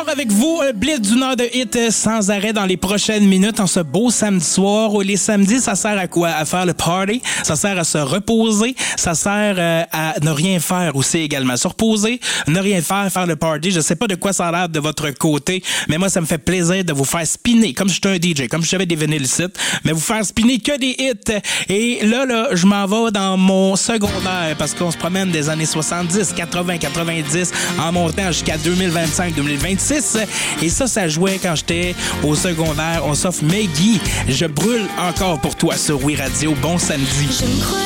encore avec vous, un blitz d'une heure de hit sans arrêt dans les prochaines minutes en ce beau samedi soir. Où les samedis, ça sert à quoi? À faire le party, ça sert à se reposer, ça sert à ne rien faire aussi également. Se reposer, ne rien faire le party. Je sais pas de quoi ça a l'air de votre côté, mais moi, ça me fait plaisir de vous faire spinner, comme si j'étais un DJ, comme si j'avais des vinyles ici, mais vous faire spinner que des hits. Et là, je m'en vais dans mon secondaire parce qu'on se promène des années 70, 80, 90 en montant jusqu'à 2025, 2026. Et ça jouait quand j'étais au secondaire. On s'offre Maggie. Je brûle encore pour toi sur Oui Radio. Bon samedi.